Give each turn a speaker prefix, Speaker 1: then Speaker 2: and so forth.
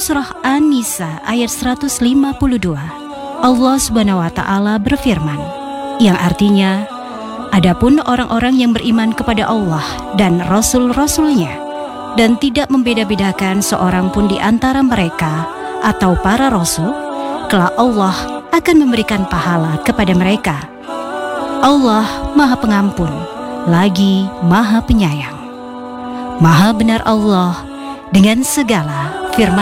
Speaker 1: surah An-Nisa ayat 152, Allah Subhanahu wa taala berfirman, yang artinya, adapun orang-orang yang beriman kepada Allah dan Rasul-Rasulnya dan tidak membeda-bedakan seorang pun di antara mereka atau para Rasul, kelak Allah akan memberikan pahala kepada mereka. Allah Maha Pengampun, lagi Maha Penyayang. Maha benar Allah dengan segala firman